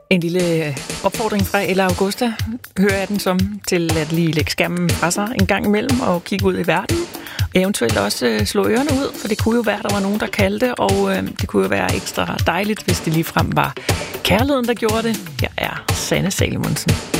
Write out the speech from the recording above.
En lille opfordring fra Ella Augusta, hører jeg den som, til at lige lægge skærmen fra sig en gang imellem og kigge ud i verden. Eventuelt også slå ørerne ud, for det kunne jo være, der var nogen, der kaldte, og det kunne jo være ekstra dejligt, hvis det ligefrem var kærligheden, der gjorde det. Her er Sanne Salomonsen.